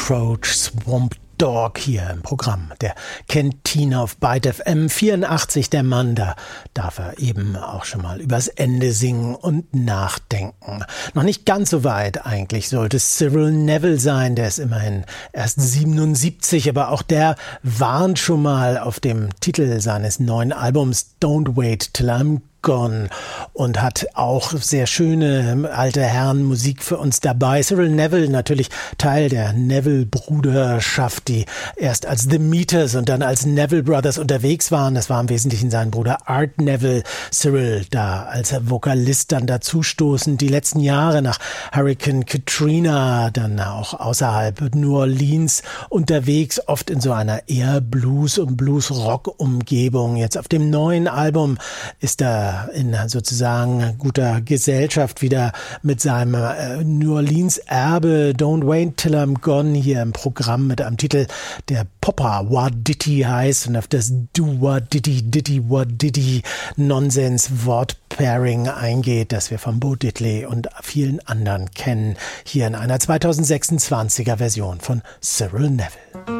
Approach, Swamp Dog hier im Programm der Cantina auf Byte FM 84. Der Mann, da darf er eben auch schon mal übers Ende singen und nachdenken. Noch nicht ganz so weit eigentlich sollte es Cyril Neville sein, der ist immerhin erst 77, aber auch der warnt schon mal auf dem Titel seines neuen Albums Don't Wait Till I'm Gone und hat auch sehr schöne alte Herrenmusik für uns dabei. Cyril Neville natürlich Teil der Neville-Bruderschaft, die erst als The Meters und dann als Neville Brothers unterwegs waren. Das war im Wesentlichen sein Bruder Art Neville. Cyril da als Vokalist dann dazustoßen. Die letzten Jahre nach Hurricane Katrina dann auch außerhalb New Orleans unterwegs, oft in so einer eher Blues- und Blues-Rock-Umgebung. Jetzt auf dem neuen Album ist er in sozusagen guter Gesellschaft wieder mit seinem New Orleans Erbe Don't Wait Till I'm Gone hier im Programm mit einem Titel, der Poppa What Diddy heißt und auf das Do What Diddy Nonsens Wortpairing eingeht, das wir von Bo Diddley und vielen anderen kennen, hier in einer 2026er Version von Cyril Neville.